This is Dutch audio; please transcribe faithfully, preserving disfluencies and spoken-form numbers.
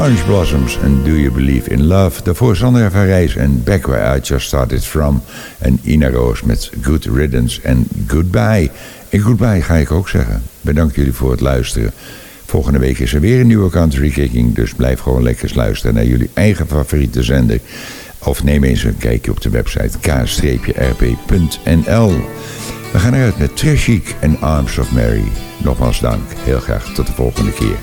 Orange Blossoms en Do You Believe in Love. Daarvoor Sandra van Rijs en Back Where I Just Started From. En Ina Roos met Good Riddance en Goodbye. En goodbye ga ik ook zeggen. Bedankt jullie voor het luisteren. Volgende week is er weer een nieuwe Country Kicking. Dus blijf gewoon lekker luisteren naar jullie eigen favoriete zender. Of neem eens een kijkje op de website k r p punt n l. We gaan eruit met Trashik en Arms of Mary. Nogmaals dank. Heel graag tot de volgende keer.